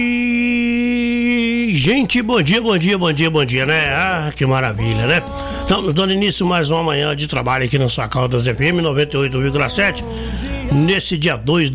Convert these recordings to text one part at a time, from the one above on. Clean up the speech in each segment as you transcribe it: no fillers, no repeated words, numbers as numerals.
Gente, bom dia, né? Ah, que maravilha, né? Estamos dando início mais uma manhã de trabalho aqui na sua Caldas FM 98,7, nesse dia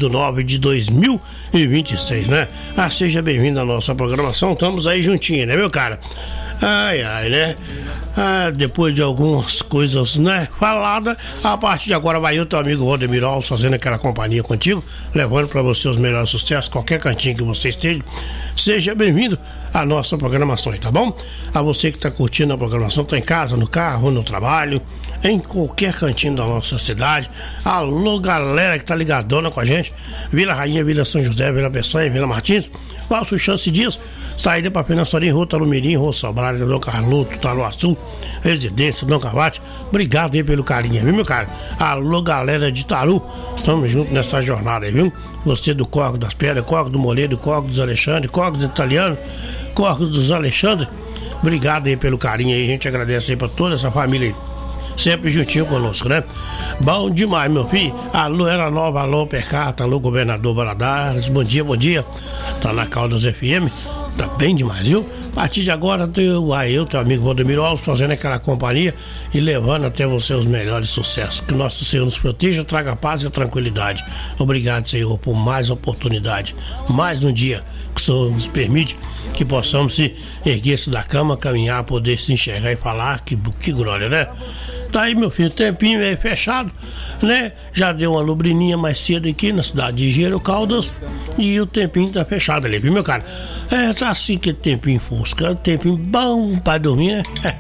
2/9/2026, né? Ah, seja bem-vindo à nossa programação, estamos aí juntinho, né, meu cara? Ai, né? Ah, depois de algumas coisas, né, faladas, a partir de agora vai o teu amigo Valdemir Alves fazendo aquela companhia contigo, levando para você os melhores sucessos, qualquer cantinho que você esteja. Seja bem-vindo à nossa programação, tá bom? A você que está curtindo a programação, tá em casa, no carro, no trabalho, em qualquer cantinho da nossa cidade. Alô, galera que tá ligadona com a gente, Vila Rainha, Vila São José, Vila Peçanha, Vila Martins, Valso Chance Dias, saída para Penastorim, Rua Talumirim, Rua Sobralha, Dom Carluto, Taluaçu, Residência, Dom Cavate. Obrigado aí pelo carinho, viu, meu cara? Alô, galera de Taru, estamos juntos nessa jornada aí, viu? Você do Córrego das Pedras, Córrego do Moledo, Córrego dos Alexandre, Córrego dos Italianos, Córrego dos Alexandre. Obrigado aí pelo carinho aí, a gente agradece aí pra toda essa família aí, sempre juntinho conosco, né? Bom demais, meu filho. Alô, Era Nova, alô, Percata, alô, Governador Valadares, bom dia. Tá na Caldas FM, tá bem demais, viu? A partir de agora, teu amigo Valdemir Alves, fazendo aquela companhia e levando até você os melhores sucessos. Que nosso Senhor nos proteja, traga paz e tranquilidade. Obrigado, Senhor, por mais oportunidade, mais um dia que o Senhor nos permite que possamos se erguer-se da cama, caminhar, poder se enxergar e falar, que glória, né? Tá aí, meu filho, tempinho aí fechado, né? Já deu uma lubrininha mais cedo aqui na cidade de Engenheiro Caldas e o tempinho tá fechado ali, viu, meu cara? É, tá assim que tempinho fosca, tempinho bom pra dormir, né?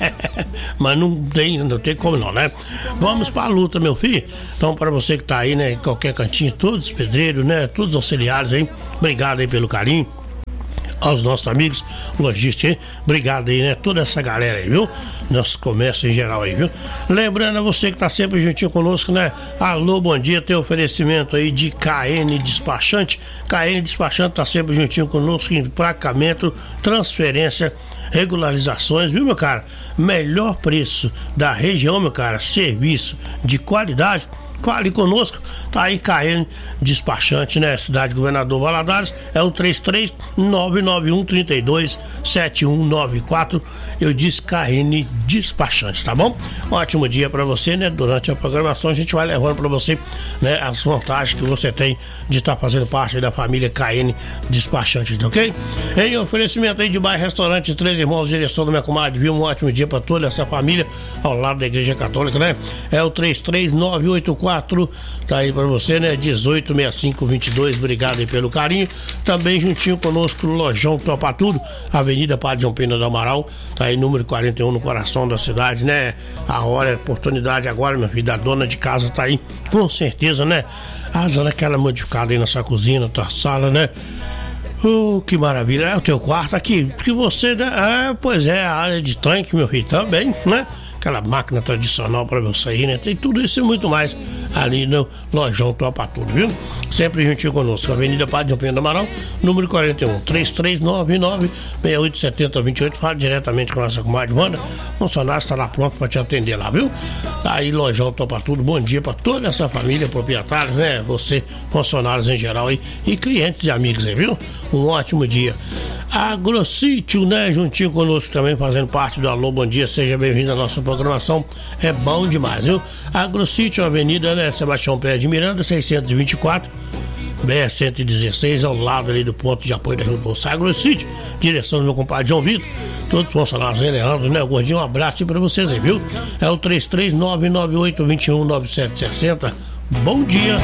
Mas não tem como não, né? Vamos pra luta, meu filho. Então, pra você que tá aí, né, em qualquer cantinho, todos os pedreiros, né, todos os auxiliares aí, obrigado aí pelo carinho. Aos nossos amigos lojistas, hein? Obrigado aí, né? Toda essa galera aí, viu? Nosso comércio em geral aí, viu? Lembrando a você que tá sempre juntinho conosco, né? Alô, bom dia, tem oferecimento aí de KN Despachante. KN Despachante tá sempre juntinho conosco em emplacamento, transferência, regularizações, viu, meu cara? Melhor preço da região, meu cara, serviço de qualidade. Fale conosco, tá aí KN Despachante, né? Cidade Governador Valadares, é o 33991327194. Eu disse KN Despachante, tá bom? Ótimo dia pra você, né? Durante a programação a gente vai levando pra você, né, as vantagens que você tem de estar fazendo parte da família KN Despachante, ok? Em oferecimento aí de bairro restaurante Três Irmãos, direção do minha comadre, viu? Um ótimo dia pra toda essa família ao lado da Igreja Católica, né? É o 33984, tá aí pra você, né? 186522, obrigado aí pelo carinho. Também juntinho conosco, Lojão Topa Tudo, Avenida Padre João Pena do Amaral, tá aí número 41 no coração da cidade, né? A hora, a oportunidade agora, meu filho, a dona de casa tá aí, com certeza, né? Dando aquela modificada aí na sua cozinha, na tua sala, né? Que maravilha, é o teu quarto aqui, que você, né? Pois é, a área de tanque, meu filho, também, né? Aquela máquina tradicional para você ir, né? Tem tudo isso e muito mais ali no Lojão Topa Tudo, viu? Sempre juntinho conosco. Avenida Padre João Pena do Amaral, número 41, 3399-687028. Fala diretamente com a nossa comadre Wanda. O funcionário estará pronto para te atender lá, viu? Tá aí, Lojão Topa Tudo. Bom dia para toda essa família, proprietários, né? Você, funcionários em geral aí, e clientes e amigos aí, viu? Um ótimo dia. Agrosítio, né? Juntinho conosco também, fazendo parte do Alô, bom dia. Seja bem-vindo à nossa programação, é bom demais, viu? Agrosítio, Avenida, né, Sebastião Pérez de Miranda, 624, BR-116, ao lado ali do ponto de apoio da Rio Bolsa. Agrosítio, direção do meu compadre João Vitor, todos os funcionários aí, Leandro, né, o Gordinho, um abraço aí pra vocês aí, viu? É o 33998219760. Bom dia